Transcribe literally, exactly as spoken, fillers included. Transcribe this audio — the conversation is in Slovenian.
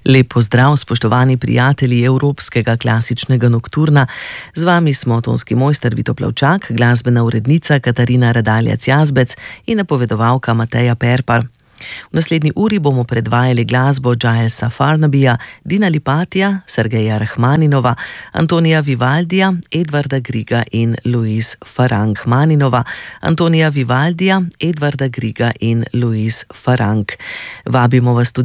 Lep pozdrav, spoštovani prijatelji Evropskega klasičnega nokturna. Z vami smo tonski mojster Vito Plavčak, glasbena urednica Katarina Radaljac-Jazbec in napovedovalka Mateja Perpar. V naslednji uri bomo predvajali glasbo Gilesa Farnabyja, Dina Lipatija, Sergeja Rachmaninova, Antonija Vivaldija, Edvarda Grieга in Louise Farrang-Maninova, Antonija Vivaldija, Edvarda Griega in Louise Farrang. Vabimo vas tudi